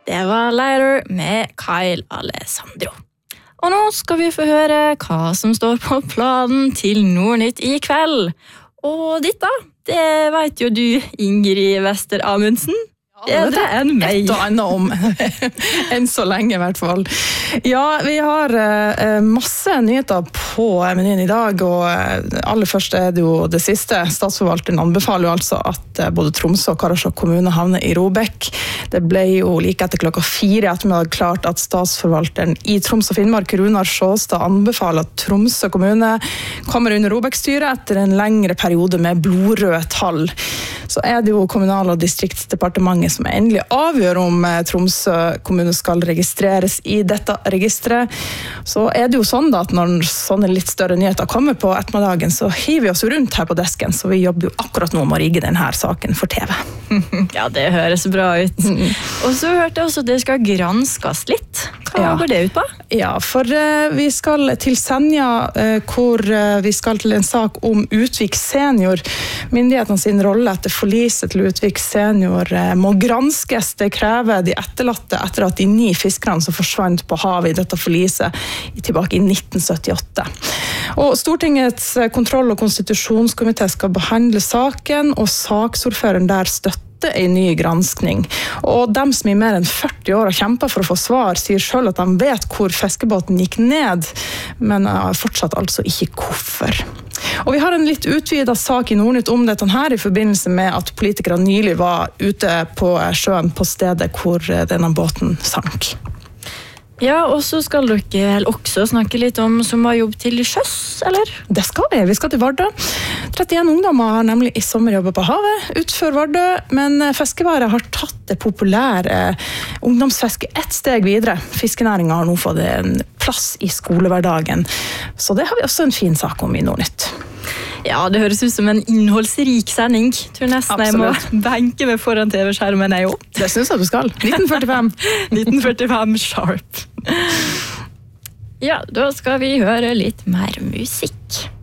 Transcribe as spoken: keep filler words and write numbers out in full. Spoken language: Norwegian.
Det var Lighter med Kyle Alessandro. Og nå skal vi få høre hva som står på planen til Nordnytt i kveld. Og ditt da, det vet jo du, Ingrid Wester Amundsen. Bedre enn meg. Et og annet om. Enn så lenge i hvert fall. Ja, vi har uh, masse nyheter på menyen i dag, og uh, aller først er det jo det siste. Statsforvalteren anbefaler jo altså at uh, både Tromsø og Karasjok kommune havner i Robek. Det ble jo like etter klokka fire ettermiddag klart at statsforvalteren i Troms og Finnmark, Runar Sjåstad, anbefaler at Tromsø kommune kommer under Robek-styret etter en lengre periode med blodrøde tall. Så er det jo Kommunal- og distriktsdepartementet som endelig avgjør om Tromsø kommune skal registreres i dette registret. Så er det jo sånn da at når sånne litt større nyheter kommer på ettermiddagen, så hiver vi oss rundt her på desken, så vi jobber jo akkurat nå med å rigge denne saken for T V. Ja, det høres bra ut. Mm. Og så hørte jeg også at det skal granskes litt. Hva ja. går det ut på? Ja, for uh, vi skal til Senja, uh, hvor uh, vi skal til en sak om Utvik senior. Myndighetene sin rolle etter forliset til Utvik senior uh, må granskes. Det krever de etterlatte etter at de ni fiskerne som forsvant på havet i dette forliset tilbake i nitten syttiåtte. Og Stortingets kontroll- og konstitusjonskomité skal behandle saken, og saksordføreren der støtter en ny granskning. Og de som i mer enn førti år har kjempet for å få svar, sier selv at de vet hvor fiskebåten gikk ned, men fortsatt altså ikke hvorfor. Og vi har en litt utvidet sak i Nordnytt om dette her, i forbindelse med at politikere nylig var ute på sjøen på stedet hvor denne båten sank. Ja, og så skal dere vel også snakke litt om sommerjobb til sjøs, eller? Det skal vi. Vi skal til Vardø. trettien ungdommer har nemlig i sommer jobbet på havet utfor Vardø, men Fiskevaret har tatt det populære ungdomsfisket ett steg videre. Fiskenæringen har nå fått en plass i skolehverdagen, så det har vi også en fin sak om i Nordnytt. Ja, det høres ut som en innholdsrik sending. Jeg tror nesten Absolutt. Jeg må benke meg foran T V-skjermen jeg også. Det synes jeg du skal. nitten førtifem. nitten førtifem sharp. Ja, da skal vi høre litt mer musikk.